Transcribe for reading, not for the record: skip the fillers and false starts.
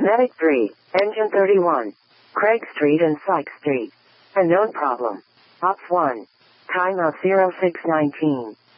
Medic 3, Engine 31. Craig Street and Sykes Street. Unknown problem. Ops 1. Time of 0619.